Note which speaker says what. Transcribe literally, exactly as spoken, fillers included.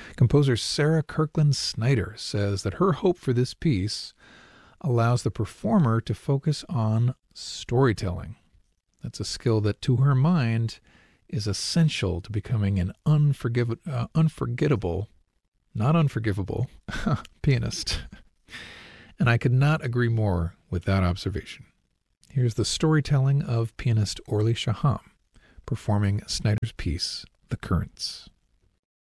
Speaker 1: Composer Sarah Kirkland Snyder says that her hope for this piece allows the performer to focus on storytelling. That's a skill that, to her mind, is essential to becoming an unforgiv- uh, unforgettable, not unforgivable, pianist. And I could not agree more with that observation. Here's the storytelling of pianist Orly Shaham performing Snyder's piece, The Currents.